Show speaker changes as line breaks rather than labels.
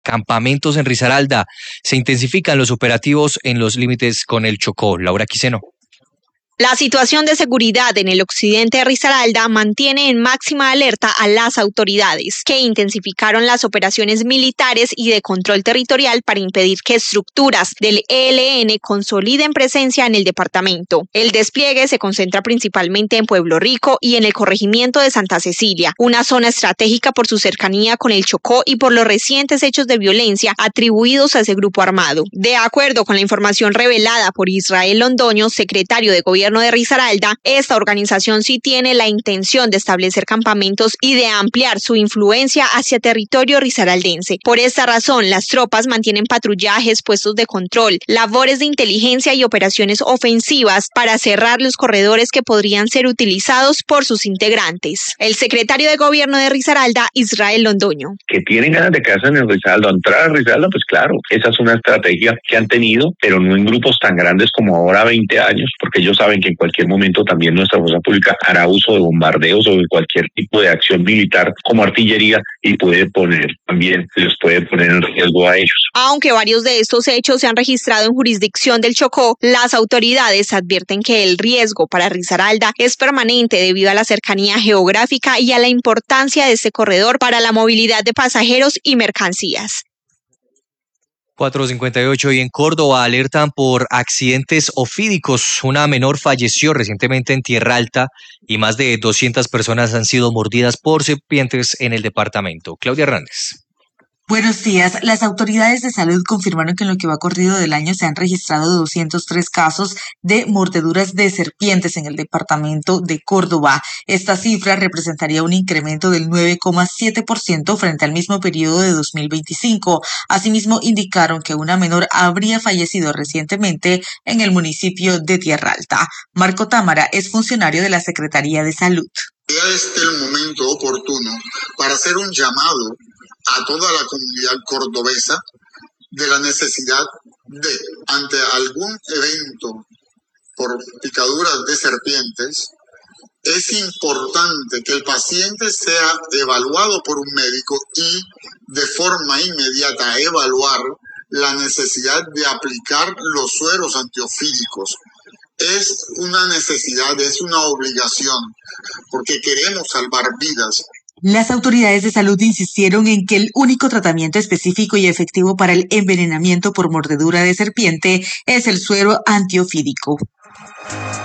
campamentos en Risaralda. Se intensifican los operativos en los límites con el Chocó. Laura Quiseno.
La situación de seguridad en el occidente de Risaralda mantiene en máxima alerta a las autoridades, que intensificaron las operaciones militares y de control territorial para impedir que estructuras del ELN consoliden presencia en el departamento. El despliegue se concentra principalmente en Pueblo Rico y en el corregimiento de Santa Cecilia, una zona estratégica por su cercanía con el Chocó y por los recientes hechos de violencia atribuidos a ese grupo armado. De acuerdo con la información revelada por Israel Londoño, secretario de Gobierno de Risaralda, esta organización sí tiene la intención de establecer campamentos y de ampliar su influencia hacia territorio risaraldense. Por esta razón, las tropas mantienen patrullajes, puestos de control, labores de inteligencia y operaciones ofensivas para cerrar los corredores que podrían ser utilizados por sus integrantes. El secretario de Gobierno de Risaralda, Israel Londoño.
Que tienen ganas de quedarse en Risaralda, entrar a Risaralda, pues claro, esa es una estrategia que han tenido, pero no en grupos tan grandes como ahora 20 años, porque ellos saben que en cualquier momento también nuestra fuerza pública hará uso de bombardeos o de cualquier tipo de acción militar como artillería y les puede poner en riesgo a ellos.
Aunque varios de estos hechos se han registrado en jurisdicción del Chocó, las autoridades advierten que el riesgo para Risaralda es permanente debido a la cercanía geográfica y a la importancia de este corredor para la movilidad de pasajeros y mercancías.
4:58 y en Córdoba alertan por accidentes ofídicos. Una menor falleció recientemente en Tierra Alta y más de 200 personas han sido mordidas por serpientes en el departamento. Claudia Hernández.
Buenos días. Las autoridades de salud confirmaron que en lo que va corrido del año se han registrado 203 casos de mordeduras de serpientes en el departamento de Córdoba. Esta cifra representaría un incremento del 9,7% frente al mismo periodo de 2025. Asimismo, indicaron que una menor habría fallecido recientemente en el municipio de Tierra Alta. Marco Támara es funcionario de la Secretaría de Salud.
Ya es el momento oportuno para hacer un llamado a toda la comunidad cordobesa de la necesidad de, ante algún evento por picaduras de serpientes, es importante que el paciente sea evaluado por un médico y de forma inmediata evaluar la necesidad de aplicar los sueros antiofídicos. Es una necesidad, es una obligación, porque queremos salvar vidas.
Las autoridades de salud insistieron en que el único tratamiento específico y efectivo para el envenenamiento por mordedura de serpiente es el suero antiofídico.